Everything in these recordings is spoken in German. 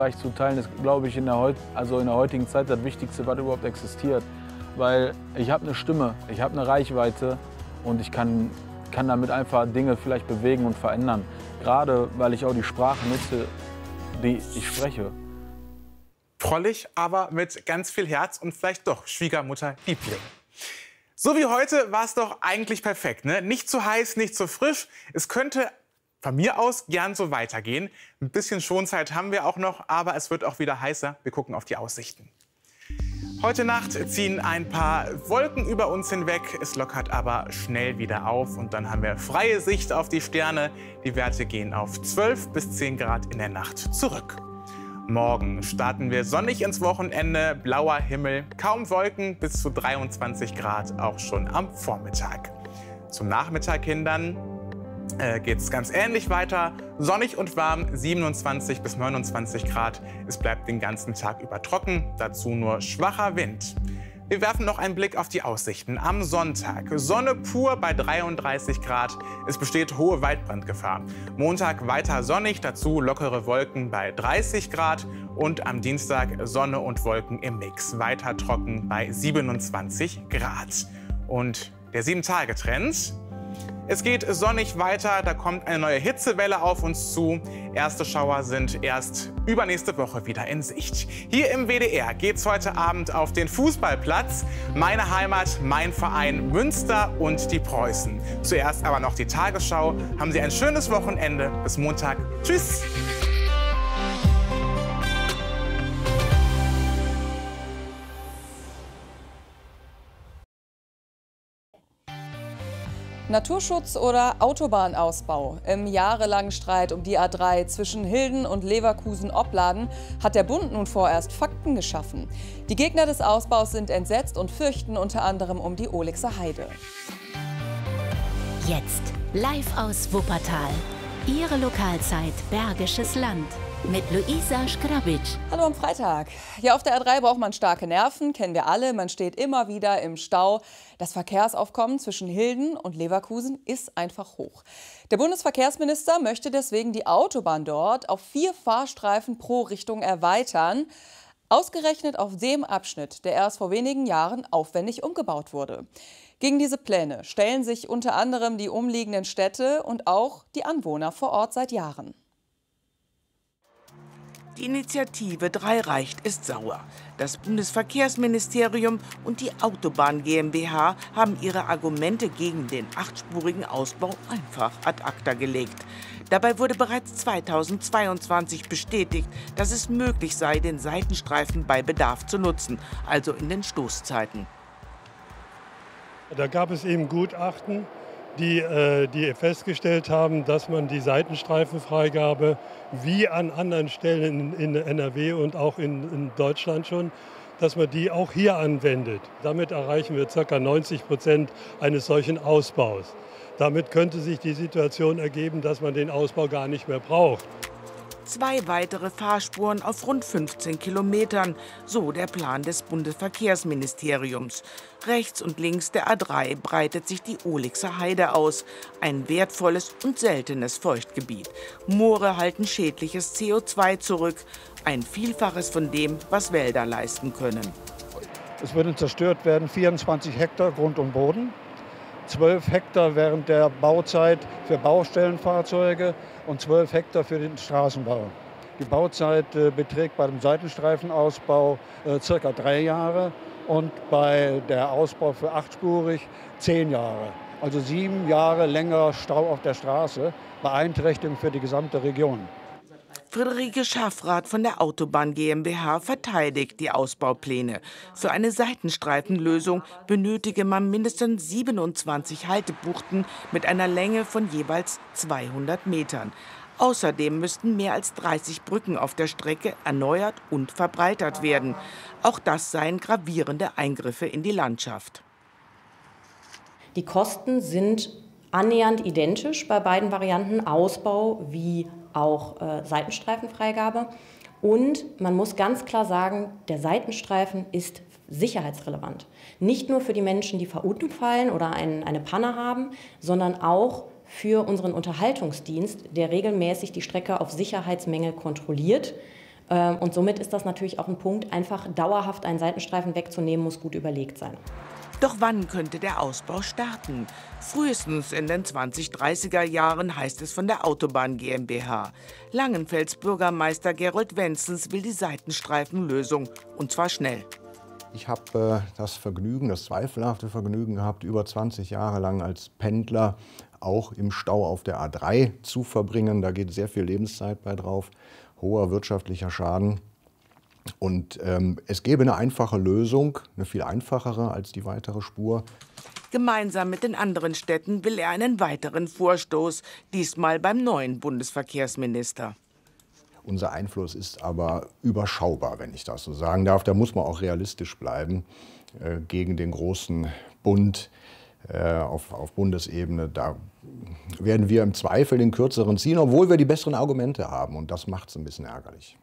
Reich zu teilen ist, glaube ich, in der heutigen Zeit das Wichtigste, was überhaupt existiert. Weil ich habe eine Stimme, ich habe eine Reichweite und ich kann damit einfach Dinge vielleicht bewegen und verändern. Gerade weil ich auch die Sprache nutze, die ich spreche. Prollig, aber mit ganz viel Herz und vielleicht doch Schwiegermutter-Liebling. So wie heute war es doch eigentlich perfekt, ne? Nicht zu heiß, nicht zu frisch. Es könnte von mir aus gern so weitergehen. Ein bisschen Schonzeit haben wir auch noch, aber es wird auch wieder heißer. Wir gucken auf die Aussichten. Heute Nacht ziehen ein paar Wolken über uns hinweg. Es lockert aber schnell wieder auf und dann haben wir freie Sicht auf die Sterne. Die Werte gehen auf 12 bis 10 Grad in der Nacht zurück. Morgen starten wir sonnig ins Wochenende, blauer Himmel, kaum Wolken, bis zu 23 Grad auch schon am Vormittag. Zum Nachmittag hin dann geht es ganz ähnlich weiter. Sonnig und warm, 27 bis 29 Grad. Es bleibt den ganzen Tag über trocken, dazu nur schwacher Wind. Wir werfen noch einen Blick auf die Aussichten. Am Sonntag Sonne pur bei 33 Grad. Es besteht hohe Waldbrandgefahr. Montag weiter sonnig, dazu lockere Wolken bei 30 Grad. Und am Dienstag Sonne und Wolken im Mix. Weiter trocken bei 27 Grad. Und der 7-Tage-Trend. Es geht sonnig weiter, da kommt eine neue Hitzewelle auf uns zu. Erste Schauer sind erst übernächste Woche wieder in Sicht. Hier im WDR geht's heute Abend auf den Fußballplatz. Meine Heimat, mein Verein Münster und die Preußen. Zuerst aber noch die Tagesschau. Haben Sie ein schönes Wochenende. Bis Montag. Tschüss. Naturschutz oder Autobahnausbau? Im jahrelangen Streit um die A3 zwischen Hilden und Leverkusen-Opladen hat der Bund nun vorerst Fakten geschaffen. Die Gegner des Ausbaus sind entsetzt und fürchten unter anderem um die Ohlixer Heide. Jetzt live aus Wuppertal. Ihre Lokalzeit Bergisches Land. Mit Luisa Schgrabic. Hallo am Freitag. Ja, auf der A3 braucht man starke Nerven, kennen wir alle. Man steht immer wieder im Stau. Das Verkehrsaufkommen zwischen Hilden und Leverkusen ist einfach hoch. Der Bundesverkehrsminister möchte deswegen die Autobahn dort auf 4 Fahrstreifen pro Richtung erweitern. Ausgerechnet auf dem Abschnitt, der erst vor wenigen Jahren aufwendig umgebaut wurde. Gegen diese Pläne stellen sich unter anderem die umliegenden Städte und auch die Anwohner vor Ort seit Jahren. Die Initiative 3 reicht ist sauer. Das Bundesverkehrsministerium und die Autobahn GmbH haben ihre Argumente gegen den 8-spurigen Ausbau einfach ad acta gelegt. Dabei wurde bereits 2022 bestätigt, dass es möglich sei, den Seitenstreifen bei Bedarf zu nutzen, also in den Stoßzeiten. Da gab es eben Gutachten, die festgestellt haben, dass man die Seitenstreifenfreigabe wie an anderen Stellen in NRW und auch in Deutschland schon, dass man die auch hier anwendet. Damit erreichen wir ca. 90% eines solchen Ausbaus. Damit könnte sich die Situation ergeben, dass man den Ausbau gar nicht mehr braucht. 2 weitere Fahrspuren auf rund 15 Kilometern, so der Plan des Bundesverkehrsministeriums. Rechts und links der A3 breitet sich die Ohlixer Heide aus, ein wertvolles und seltenes Feuchtgebiet. Moore halten schädliches CO2 zurück, ein Vielfaches von dem, was Wälder leisten können. Es würden zerstört werden 24 Hektar Grund und Boden, 12 Hektar während der Bauzeit für Baustellenfahrzeuge und 12 Hektar für den Straßenbau. Die Bauzeit beträgt bei dem Seitenstreifenausbau ca. 3 Jahre und bei der Ausbau für 8-spurig 10 Jahre. Also 7 Jahre länger Stau auf der Straße, Beeinträchtigung für die gesamte Region. Friederike Schaffrath von der Autobahn GmbH verteidigt die Ausbaupläne. Für eine Seitenstreifenlösung benötige man mindestens 27 Haltebuchten mit einer Länge von jeweils 200 Metern. Außerdem müssten mehr als 30 Brücken auf der Strecke erneuert und verbreitert werden. Auch das seien gravierende Eingriffe in die Landschaft. Die Kosten sind annähernd identisch bei beiden Varianten, Ausbau wie auch Seitenstreifenfreigabe. Und man muss ganz klar sagen, der Seitenstreifen ist sicherheitsrelevant. Nicht nur für die Menschen, die verunfallen oder eine Panne haben, sondern auch für unseren Unterhaltungsdienst, der regelmäßig die Strecke auf Sicherheitsmängel kontrolliert. Und somit ist das natürlich auch ein Punkt, einfach dauerhaft einen Seitenstreifen wegzunehmen, muss gut überlegt sein. Doch wann könnte der Ausbau starten? Frühestens in den 2030er Jahren, heißt es von der Autobahn GmbH. Langenfelds Bürgermeister Gerold Wenzens will die Seitenstreifenlösung, und zwar schnell. Ich habe das zweifelhafte Vergnügen gehabt, über 20 Jahre lang als Pendler auch im Stau auf der A3 zu verbringen. Da geht sehr viel Lebenszeit bei drauf, hoher wirtschaftlicher Schaden. Und es gäbe eine einfache Lösung, eine viel einfachere als die weitere Spur. Gemeinsam mit den anderen Städten will er einen weiteren Vorstoß, diesmal beim neuen Bundesverkehrsminister. Unser Einfluss ist aber überschaubar, wenn ich das so sagen darf. Da muss man auch realistisch bleiben gegen den großen Bund auf Bundesebene. Da werden wir im Zweifel den kürzeren ziehen, obwohl wir die besseren Argumente haben. Und das macht es ein bisschen ärgerlich.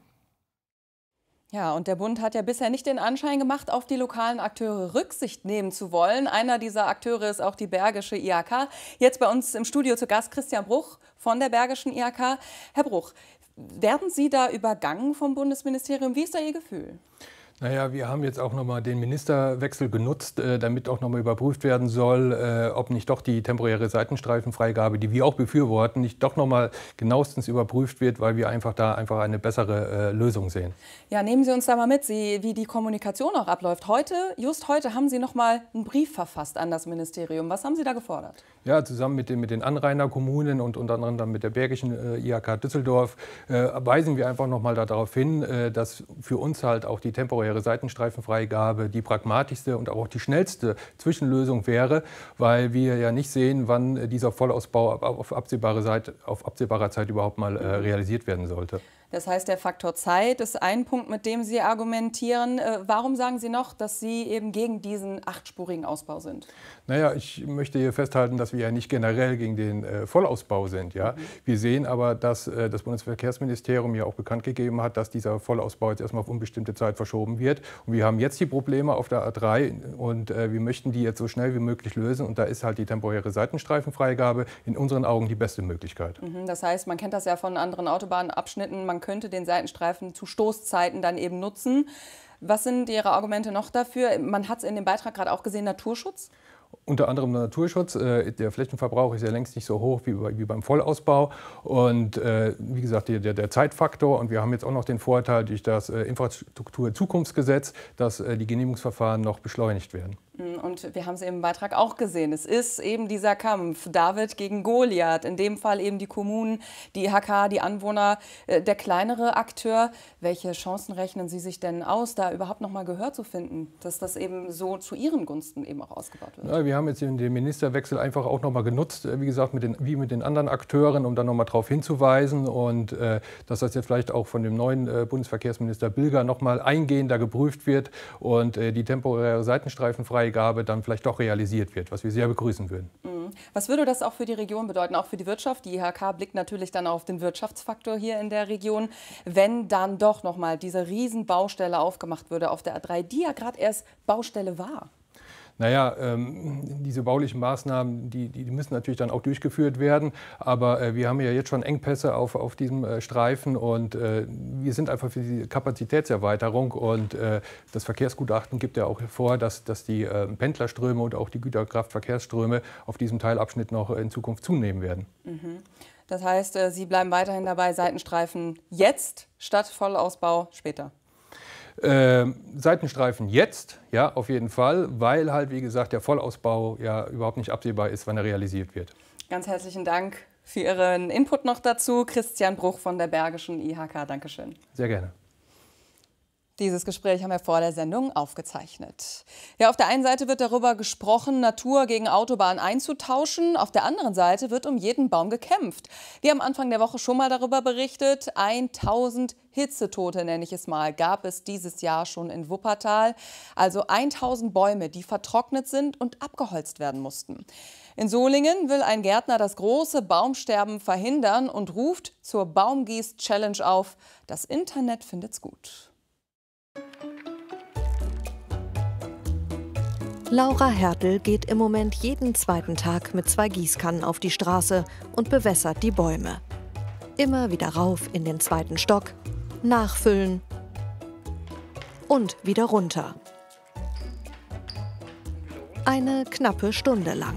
Ja, und der Bund hat ja bisher nicht den Anschein gemacht, auf die lokalen Akteure Rücksicht nehmen zu wollen. Einer dieser Akteure ist auch die Bergische IHK. Jetzt bei uns im Studio zu Gast Christian Bruch von der Bergischen IHK. Herr Bruch, werden Sie da übergangen vom Bundesministerium? Wie ist da Ihr Gefühl? Naja, wir haben jetzt auch nochmal den Ministerwechsel genutzt, damit auch nochmal überprüft werden soll, ob nicht doch die temporäre Seitenstreifenfreigabe, die wir auch befürworten, nicht doch nochmal genauestens überprüft wird, weil wir einfach eine bessere Lösung sehen. Ja, nehmen Sie uns da mal mit, wie die Kommunikation auch abläuft. Just heute haben Sie nochmal einen Brief verfasst an das Ministerium. Was haben Sie da gefordert? Ja, zusammen mit den Anrainerkommunen und unter anderem dann mit der Bergischen IHK Düsseldorf weisen wir einfach nochmal darauf hin, dass für uns halt auch die temporäre Seitenstreifenfreigabe die pragmatischste und auch die schnellste Zwischenlösung wäre, weil wir ja nicht sehen, wann dieser Vollausbau auf absehbarer Zeit überhaupt mal realisiert werden sollte. Das heißt, der Faktor Zeit ist ein Punkt, mit dem Sie argumentieren. Warum sagen Sie noch, dass Sie eben gegen diesen 8-spurigen Ausbau sind? Naja, ich möchte hier festhalten, dass wir ja nicht generell gegen den Vollausbau sind. Ja? Wir sehen aber, dass das Bundesverkehrsministerium ja auch bekannt gegeben hat, dass dieser Vollausbau jetzt erstmal auf unbestimmte Zeit verschoben wird. Und wir haben jetzt die Probleme auf der A3 und wir möchten die jetzt so schnell wie möglich lösen. Und da ist halt die temporäre Seitenstreifenfreigabe in unseren Augen die beste Möglichkeit. Das heißt, man kennt das ja von anderen Autobahnabschnitten, man könnte den Seitenstreifen zu Stoßzeiten dann eben nutzen. Was sind Ihre Argumente noch dafür? Man hat es in dem Beitrag gerade auch gesehen, Naturschutz. Unter anderem Naturschutz. Der Flächenverbrauch ist ja längst nicht so hoch wie beim Vollausbau. Und wie gesagt, der Zeitfaktor. Und wir haben jetzt auch noch den Vorteil durch das Infrastrukturzukunftsgesetz, dass die Genehmigungsverfahren noch beschleunigt werden. Und wir haben es im Beitrag auch gesehen. Es ist eben dieser Kampf, David gegen Goliath. In dem Fall eben die Kommunen, die IHK, die Anwohner, der kleinere Akteur. Welche Chancen rechnen Sie sich denn aus, da überhaupt noch mal Gehör zu finden, dass das eben so zu Ihren Gunsten eben auch ausgebaut wird? Ja, wir haben jetzt den Ministerwechsel einfach auch noch mal genutzt, wie gesagt, wie mit den anderen Akteuren, um dann noch mal darauf hinzuweisen. Und dass das jetzt vielleicht auch von dem neuen Bundesverkehrsminister Bilger noch mal eingehender geprüft wird und die temporäre Seitenstreifenfreigabe dann vielleicht doch realisiert wird, was wir sehr begrüßen würden. Was würde das auch für die Region bedeuten, auch für die Wirtschaft? Die IHK blickt natürlich dann auf den Wirtschaftsfaktor hier in der Region. Wenn dann doch noch mal diese Riesenbaustelle aufgemacht würde auf der A3, die ja gerade erst Baustelle war. Naja, diese baulichen Maßnahmen, die müssen natürlich dann auch durchgeführt werden. Aber wir haben ja jetzt schon Engpässe auf diesem Streifen und wir sind einfach für die Kapazitätserweiterung. Und das Verkehrsgutachten gibt ja auch vor, dass die Pendlerströme und auch die Güterkraftverkehrsströme auf diesem Teilabschnitt noch in Zukunft zunehmen werden. Das heißt, Sie bleiben weiterhin dabei, Seitenstreifen jetzt statt Vollausbau später? Seitenstreifen jetzt, ja, auf jeden Fall, weil halt, wie gesagt, der Vollausbau ja überhaupt nicht absehbar ist, wann er realisiert wird. Ganz herzlichen Dank für Ihren Input noch dazu. Christian Bruch von der Bergischen IHK, Dankeschön. Sehr gerne. Dieses Gespräch haben wir vor der Sendung aufgezeichnet. Ja, auf der einen Seite wird darüber gesprochen, Natur gegen Autobahn einzutauschen. Auf der anderen Seite wird um jeden Baum gekämpft. Wir haben Anfang der Woche schon mal darüber berichtet. 1000 Hitzetote, nenne ich es mal, gab es dieses Jahr schon in Wuppertal. Also 1000 Bäume, die vertrocknet sind und abgeholzt werden mussten. In Solingen will ein Gärtner das große Baumsterben verhindern und ruft zur Baumgieß-Challenge auf. Das Internet findet's gut. Laura Hertel geht im Moment jeden zweiten Tag mit 2 Gießkannen auf die Straße und bewässert die Bäume. Immer wieder rauf in den 2. Stock, nachfüllen und wieder runter. Eine knappe Stunde lang.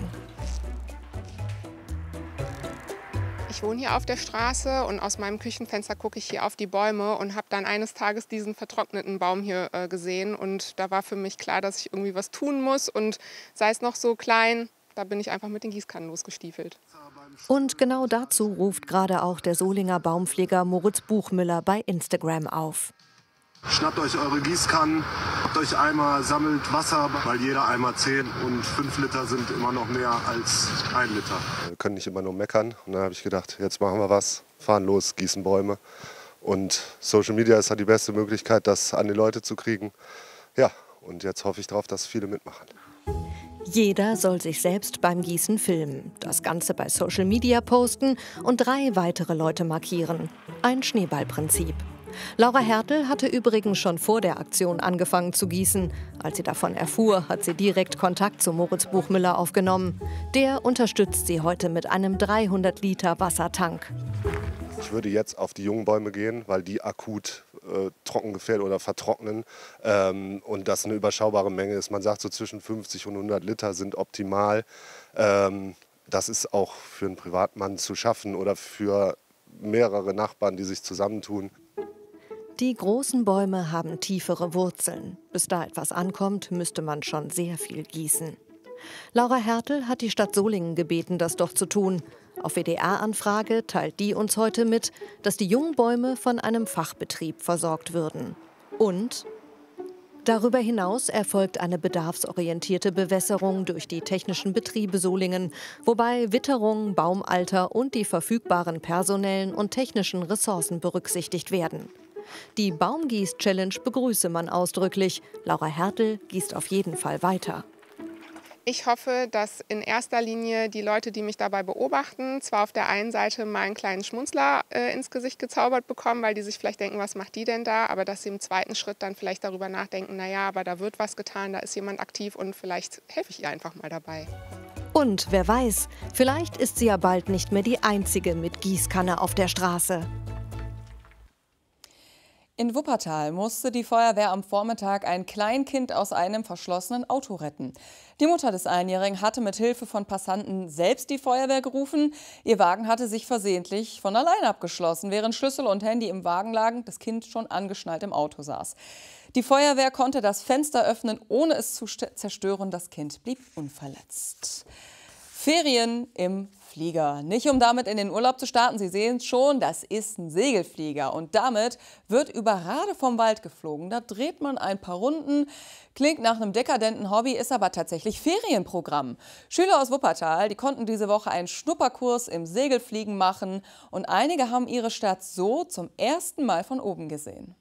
Ich wohne hier auf der Straße und aus meinem Küchenfenster gucke ich hier auf die Bäume und habe dann eines Tages diesen vertrockneten Baum hier gesehen. Und da war für mich klar, dass ich irgendwie was tun muss. Und sei es noch so klein, da bin ich einfach mit den Gießkannen losgestiefelt. Und genau dazu ruft gerade auch der Solinger Baumpfleger Moritz Buchmüller bei Instagram auf. Schnappt euch eure Gießkannen, habt euch Eimer, sammelt Wasser, weil jeder Eimer 10 und 5 Liter sind immer noch mehr als 1 Liter. Wir können nicht immer nur meckern. Und dann habe ich gedacht, jetzt machen wir was, fahren los, gießen Bäume. Und Social Media ist halt die beste Möglichkeit, das an die Leute zu kriegen. Ja, und jetzt hoffe ich darauf, dass viele mitmachen. Jeder soll sich selbst beim Gießen filmen, das Ganze bei Social Media posten und 3 weitere Leute markieren. Ein Schneeballprinzip. Laura Hertel hatte übrigens schon vor der Aktion angefangen zu gießen. Als sie davon erfuhr, hat sie direkt Kontakt zu Moritz Buchmüller aufgenommen. Der unterstützt sie heute mit einem 300 Liter Wassertank. Ich würde jetzt auf die jungen Bäume gehen, weil die akut trocken gefährdet oder vertrocknen und das eine überschaubare Menge ist. Man sagt, so zwischen 50 und 100 Liter sind optimal. Das ist auch für einen Privatmann zu schaffen oder für mehrere Nachbarn, die sich zusammentun. Die großen Bäume haben tiefere Wurzeln. Bis da etwas ankommt, müsste man schon sehr viel gießen. Laura Hertel hat die Stadt Solingen gebeten, das doch zu tun. Auf WDR-Anfrage teilt die uns heute mit, dass die jungen Bäume von einem Fachbetrieb versorgt würden. Und darüber hinaus erfolgt eine bedarfsorientierte Bewässerung durch die technischen Betriebe Solingen, wobei Witterung, Baumalter und die verfügbaren personellen und technischen Ressourcen berücksichtigt werden. Die Baumgieß-Challenge begrüße man ausdrücklich. Laura Hertel gießt auf jeden Fall weiter. Ich hoffe, dass in erster Linie die Leute, die mich dabei beobachten, zwar auf der einen Seite mal einen kleinen Schmunzler ins Gesicht gezaubert bekommen, weil die sich vielleicht denken, was macht die denn da? Aber dass sie im zweiten Schritt dann vielleicht darüber nachdenken, naja, aber da wird was getan, da ist jemand aktiv und vielleicht helfe ich ihr einfach mal dabei. Und wer weiß, vielleicht ist sie ja bald nicht mehr die Einzige mit Gießkanne auf der Straße. In Wuppertal musste die Feuerwehr am Vormittag ein Kleinkind aus einem verschlossenen Auto retten. Die Mutter des Einjährigen hatte mit Hilfe von Passanten selbst die Feuerwehr gerufen. Ihr Wagen hatte sich versehentlich von allein abgeschlossen, während Schlüssel und Handy im Wagen lagen, das Kind schon angeschnallt im Auto saß. Die Feuerwehr konnte das Fenster öffnen, ohne es zu zerstören. Das Kind blieb unverletzt. Ferien im Flieger. Nicht um damit in den Urlaub zu starten, Sie sehen es schon, das ist ein Segelflieger. Und damit wird über Rade vom Wald geflogen. Da dreht man ein paar Runden. Klingt nach einem dekadenten Hobby, ist aber tatsächlich Ferienprogramm. Schüler aus Wuppertal, die konnten diese Woche einen Schnupperkurs im Segelfliegen machen. Und einige haben ihre Stadt so zum ersten Mal von oben gesehen.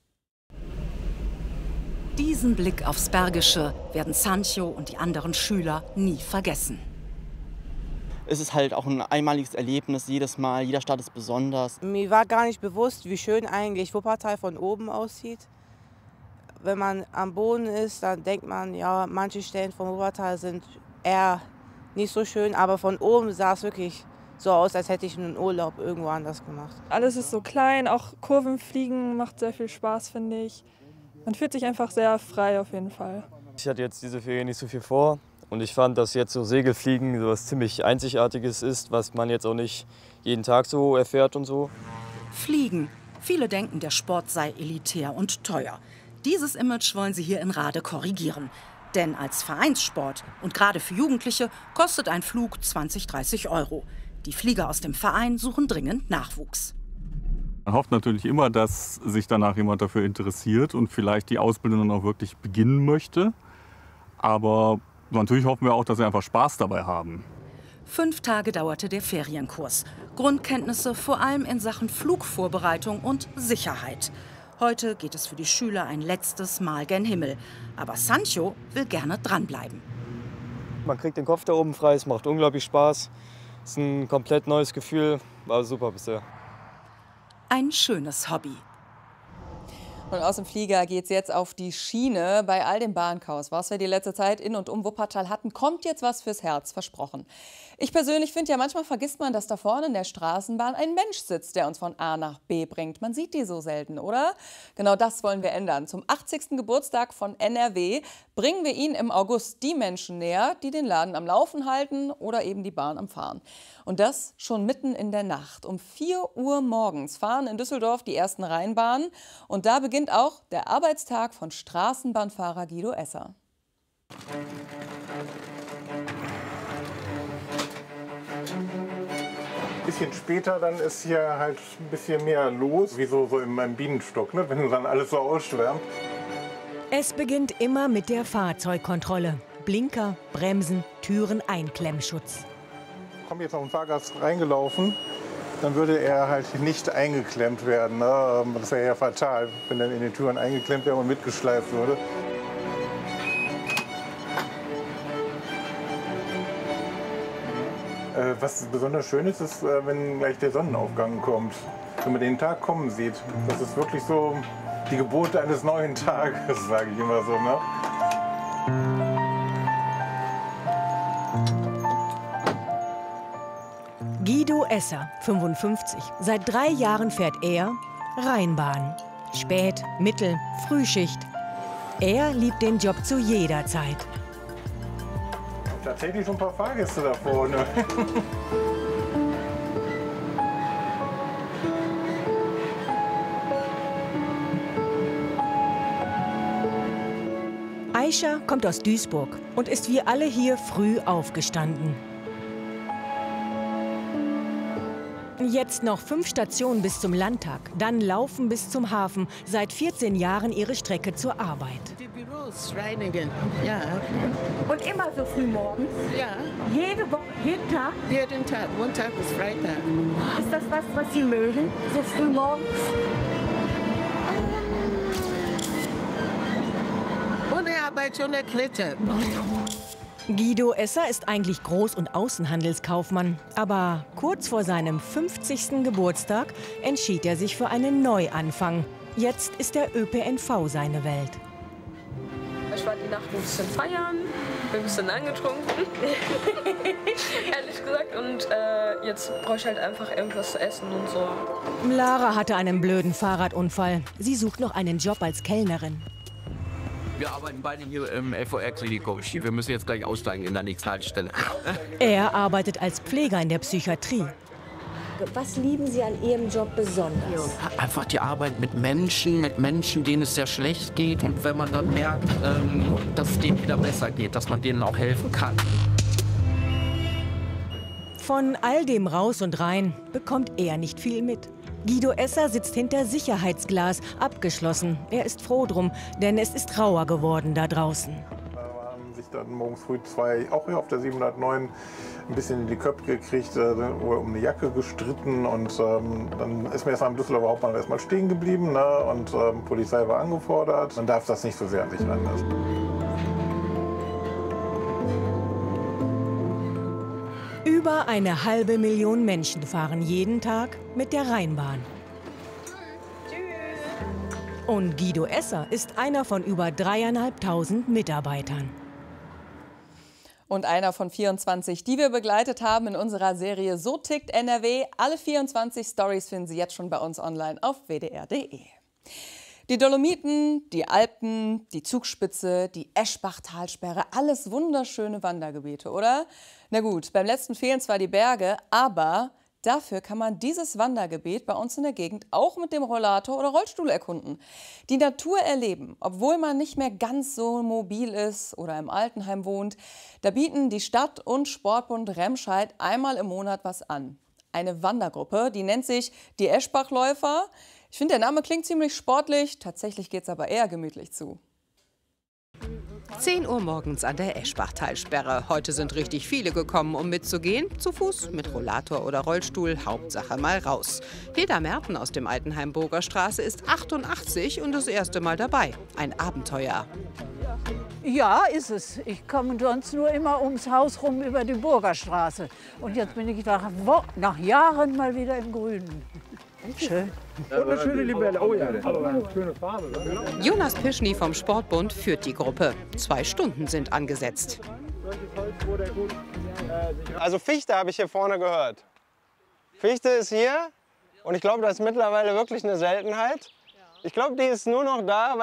Diesen Blick aufs Bergische werden Sancho und die anderen Schüler nie vergessen. Es ist halt auch ein einmaliges Erlebnis jedes Mal, jeder Start ist besonders. Mir war gar nicht bewusst, wie schön eigentlich Wuppertal von oben aussieht. Wenn man am Boden ist, dann denkt man, ja, manche Stellen von Wuppertal sind eher nicht so schön, aber von oben sah es wirklich so aus, als hätte ich einen Urlaub irgendwo anders gemacht. Alles ist so klein, auch Kurvenfliegen macht sehr viel Spaß, finde ich. Man fühlt sich einfach sehr frei auf jeden Fall. Ich hatte jetzt diese Ferien nicht so viel vor. Und ich fand, dass jetzt so Segelfliegen so was ziemlich Einzigartiges ist, was man jetzt auch nicht jeden Tag so erfährt und so. Fliegen. Viele denken, der Sport sei elitär und teuer. Dieses Image wollen sie hier in Rade korrigieren. Denn als Vereinssport und gerade für Jugendliche kostet ein Flug 20, 30 Euro. Die Flieger aus dem Verein suchen dringend Nachwuchs. Man hofft natürlich immer, dass sich danach jemand dafür interessiert und vielleicht die Ausbildung dann auch wirklich beginnen möchte. Aber natürlich hoffen wir auch, dass sie einfach Spaß dabei haben. 5 Tage dauerte der Ferienkurs. Grundkenntnisse vor allem in Sachen Flugvorbereitung und Sicherheit. Heute geht es für die Schüler ein letztes Mal gen Himmel. Aber Sancho will gerne dranbleiben. Man kriegt den Kopf da oben frei, es macht unglaublich Spaß. Es ist ein komplett neues Gefühl, war super bisher. Ein schönes Hobby. Und aus dem Flieger geht es jetzt auf die Schiene. Bei all dem Bahnchaos, was wir die letzte Zeit in und um Wuppertal hatten, kommt jetzt was fürs Herz, versprochen. Ich persönlich finde ja, manchmal vergisst man, dass da vorne in der Straßenbahn ein Mensch sitzt, der uns von A nach B bringt. Man sieht die so selten, oder? Genau das wollen wir ändern. Zum 80. Geburtstag von NRW bringen wir Ihnen im August die Menschen näher, die den Laden am Laufen halten oder eben die Bahn am Fahren. Und das schon mitten in der Nacht. Um 4 Uhr morgens fahren in Düsseldorf die ersten Rheinbahnen. Und da beginnt auch der Arbeitstag von Straßenbahnfahrer Guido Esser. Ein bisschen später dann ist hier halt ein bisschen mehr los, wie so in meinem Bienenstock, ne? Wenn dann alles so ausschwärmt. Es beginnt immer mit der Fahrzeugkontrolle. Blinker, Bremsen, Türen, Einklemmschutz. Kommt jetzt noch ein Fahrgast reingelaufen, dann würde er halt nicht eingeklemmt werden. Ne? Das wäre ja fatal, wenn dann in den Türen eingeklemmt wäre und mitgeschleift würde. Was besonders schön ist, ist, wenn gleich der Sonnenaufgang kommt. Wenn man den Tag kommen sieht. Das ist wirklich so die Geburt eines neuen Tages, sage ich immer so. Ne? Guido Esser, 55. Seit 3 Jahren fährt er Rheinbahn. Spät-, Mittel-, Frühschicht. Er liebt den Job zu jeder Zeit. Tatsächlich schon ein paar Fahrgäste da vorne. Aisha kommt aus Duisburg und ist wie alle hier früh aufgestanden. Jetzt noch 5 Stationen bis zum Landtag, dann laufen bis zum Hafen. Seit 14 Jahren ihre Strecke zur Arbeit. Die Büros, Reinigen, ja. Und immer so früh morgens? Ja. Jede Woche, jeden Tag? Jeden Tag, Montag bis Freitag. Ist das was Sie mögen, so früh morgens? Ohne Arbeit, ohne Knete. Guido Esser ist eigentlich Groß- und Außenhandelskaufmann. Aber kurz vor seinem 50. Geburtstag entschied er sich für einen Neuanfang. Jetzt ist der ÖPNV seine Welt. Ich war die Nacht ein bisschen feiern, bin ein bisschen angetrunken, ehrlich gesagt. Und jetzt brauche ich halt einfach irgendwas zu essen und so. Lara hatte einen blöden Fahrradunfall. Sie sucht noch einen Job als Kellnerin. Wir arbeiten beide hier im LVR-Klinikum. Wir müssen jetzt gleich aussteigen in der nächsten Haltestelle. Er arbeitet als Pfleger in der Psychiatrie. Was lieben Sie an Ihrem Job besonders? Einfach die Arbeit mit Menschen, denen es sehr schlecht geht. Und wenn man dann merkt, dass es denen wieder besser geht, dass man denen auch helfen kann. Von all dem Raus und Rein bekommt er nicht viel mit. Guido Esser sitzt hinter Sicherheitsglas, abgeschlossen. Er ist froh drum, denn es ist rauer geworden da draußen. Da haben sich dann morgens früh 2, auch hier auf der 709, ein bisschen in die Köpfe gekriegt, um eine Jacke gestritten. Und dann ist mir erstmal am Düsseldorfer Hauptbahnhof erstmal stehen geblieben, ne? Und Polizei war angefordert. Man darf das nicht so sehr an sich ranlassen. Über 1,5 Million Menschen fahren jeden Tag mit der Rheinbahn. Und Guido Esser ist einer von über 3.500 Mitarbeitern. Und einer von 24, die wir begleitet haben in unserer Serie So tickt NRW. Alle 24 Stories finden Sie jetzt schon bei uns online auf wdr.de. Die Dolomiten, die Alpen, die Zugspitze, die Eschbach-Talsperre, alles wunderschöne Wandergebiete, oder? Na gut, beim letzten fehlen zwar die Berge, aber dafür kann man dieses Wandergebiet bei uns in der Gegend auch mit dem Rollator oder Rollstuhl erkunden. Die Natur erleben, obwohl man nicht mehr ganz so mobil ist oder im Altenheim wohnt, da bieten die Stadt- und Sportbund Remscheid einmal im Monat was an. Eine Wandergruppe, die nennt sich die Eschbachläufer. Ich finde, der Name klingt ziemlich sportlich, tatsächlich geht es aber eher gemütlich zu. 10 Uhr morgens an der Eschbach-Talsperre. Heute sind richtig viele gekommen, um mitzugehen. Zu Fuß, mit Rollator oder Rollstuhl, Hauptsache mal raus. Hilda Merten aus dem Altenheim Burgerstraße ist 88 und das erste Mal dabei. Ein Abenteuer. Ja, ist es. Ich komme sonst nur immer ums Haus rum über die Burgerstraße. Und jetzt bin ich nach Jahren mal wieder im Grünen. Schön. Und eine schöne Libelle. Oh ja, schöne Farbe. Jonas Pischny vom Sportbund führt die Gruppe. 2 Stunden sind angesetzt. Also Fichte habe ich hier vorne gehört. Fichte ist hier und ich glaube, das ist mittlerweile wirklich eine Seltenheit. Ich glaube, die ist nur noch da, weil